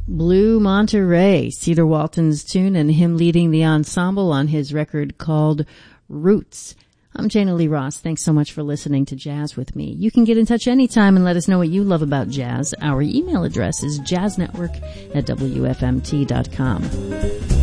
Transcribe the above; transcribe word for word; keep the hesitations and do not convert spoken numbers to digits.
Blue Monterey, Cedar Walton's tune, and him leading the ensemble on his record called Roots. I'm Jana Lee Ross. Thanks so much for listening to Jazz with me. You can get in touch anytime and let us know what you love about jazz. Our email address is jazznetwork at W F M T dot com.